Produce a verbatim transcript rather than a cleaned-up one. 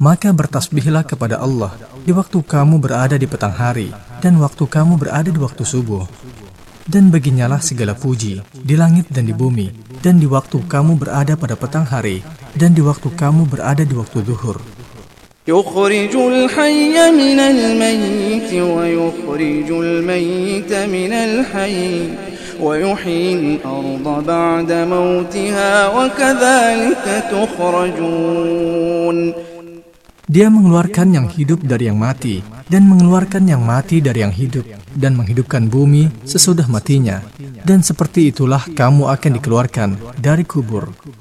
Maka bertasbihlah kepada Allah di waktu kamu berada di petang hari dan waktu kamu berada di waktu subuh. Dan baginyalah segala puji di langit dan di bumi, dan di waktu kamu berada pada petang hari dan di waktu kamu berada di waktu zuhur. Yukhrijul hayya minal mayyit wa yukhrijul mayyita minal hayy wa yuhyil arda ba'da mautiha wa kadzalika tukhrajun. Dia mengeluarkan yang hidup dari yang mati, dan mengeluarkan yang mati dari yang hidup, dan menghidupkan bumi sesudah matinya. Dan seperti itulah kamu akan dikeluarkan dari kubur.